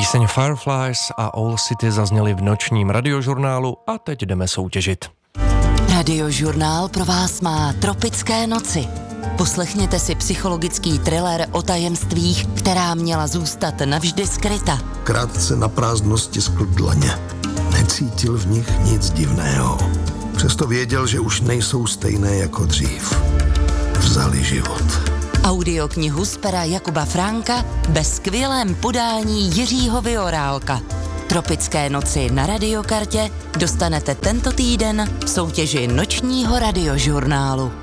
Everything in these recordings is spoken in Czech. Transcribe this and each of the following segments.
Píseň Fireflies a All City zazněly v nočním radiožurnálu a teď jdeme soutěžit. Radiožurnál pro vás má Tropické noci. Poslechněte si psychologický thriller o tajemstvích, která měla zůstat navždy skryta. Krátce na prázdnosti stiskl dlaně. Necítil v nich nic divného. Přesto věděl, že už nejsou stejné jako dřív. Vzali život. Audioknihu z pera Jakuba Fránka ve skvělém podání Jiřího Viorálka. Tropické noci na radiokartě dostanete tento týden v soutěži nočního radiožurnálu.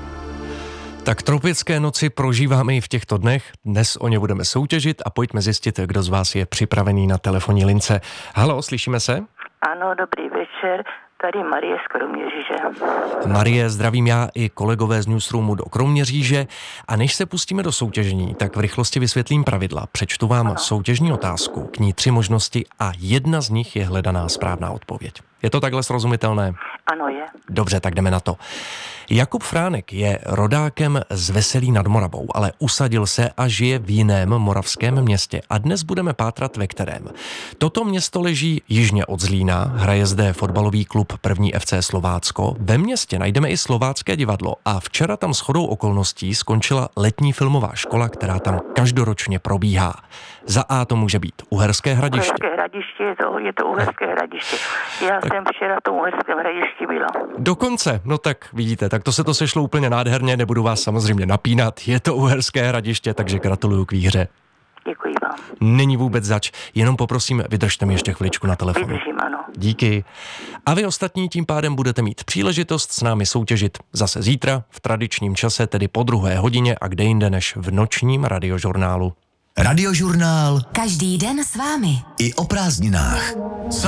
Tak tropické noci prožíváme i v těchto dnech. Dnes o ně budeme soutěžit a pojďme zjistit, kdo z vás je připravený na telefonní lince. Haló, slyšíme se? Ano, dobrý večer. Tady Marie z Kroměříže. Marie, zdravím já i kolegové z Newsroomu do Kroměříže. A než se pustíme do soutěžení, tak v rychlosti vysvětlím pravidla. Přečtu vám soutěžní otázku, k ní 3 možnosti a jedna z nich je hledaná správná odpověď. Je to takhle srozumitelné? Ano, je. Dobře, tak jdeme na to. Jakub Fránek je rodákem z Veselí nad Moravou, ale usadil se a žije v jiném moravském městě. A dnes budeme pátrat, ve kterém. Toto město leží jižně od Zlína, hraje zde fotbalový klub 1. FC Slovácko. Ve městě najdeme i Slovácké divadlo a včera tam shodou okolností skončila letní filmová škola, která tam každoročně probíhá. Za A to může být Uherské Hradiště. Uherské Hradiště, je to Uherské Hradiště. Já jsem včera v tom Uherském Hradišti byla. Dokonce, no tak vidíte, tak to se to sešlo úplně nádherně, nebudu vás samozřejmě napínat, je to Uherské Hradiště, takže gratuluju k výhře. Děkuji vám. Není vůbec zač, jenom poprosím, vydržte mi ještě chviličku na telefonu. Vydržím, ano. Díky. A vy ostatní tím pádem budete mít příležitost s námi soutěžit zase zítra v tradičním čase, tedy po 2. hodině a kde jinde než v nočním radiožurnálu. Radiožurnál Každý den s vámi. i o prázdninách.